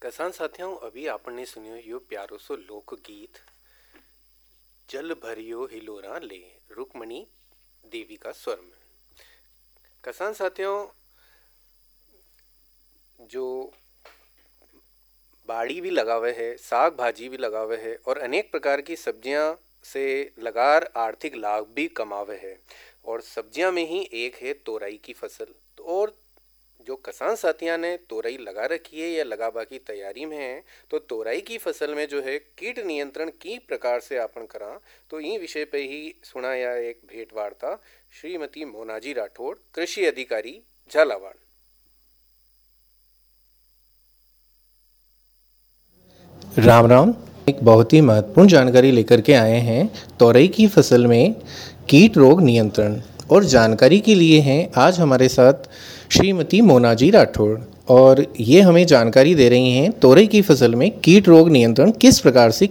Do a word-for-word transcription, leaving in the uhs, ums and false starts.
किसान साथियों, अभी आपने सुनियो यो प्यारो सो लोकगीत जल भरियो हिलोरा ले, रुक्मणी देवी का स्वर में। किसान साथियों, जो बाड़ी भी लगावे है, साग भाजी भी लगावे है और अनेक प्रकार की सब्जियां से लगार आर्थिक लाभ भी कमावे है। और सब्जियां में ही एक है तोरई की फसल। तो और जो किसान साथियां ने तोरई लगा रखी है या लगाबा की तैयारी में है, तो तोरई की फसल में जो है कीट नियंत्रण की प्रकार से आपन करा, तो इन विषय पे ही सुनाया एक भेंट वार्ता श्रीमती मोनाजी राठौड़, कृषि अधिकारी झालावाड़। राम राम। एक बहुत ही महत्वपूर्ण जानकारी लेकर के आए हैं तोरई की फसल में कीट रोग नियंत्रण। और जानकारी के लिए हैं आज हमारे साथ श्रीमती मोनाजी राठौड़, और ये हमें जानकारी दे रही हैं तोरई की फसल में कीट रोग नियंत्रण किस प्रकार से